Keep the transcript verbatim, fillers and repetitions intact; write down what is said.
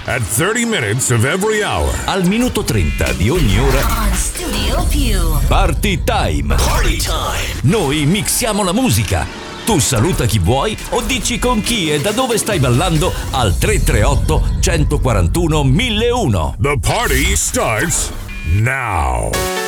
at thirty minutes of every hour. Al minuto trenta di ogni ora. On Studio Più. Party Time. Party time. Noi mixiamo la musica. Tu saluta chi vuoi o dici con chi e da dove stai ballando al tre tre otto, uno quattro uno, mille uno. The party starts now.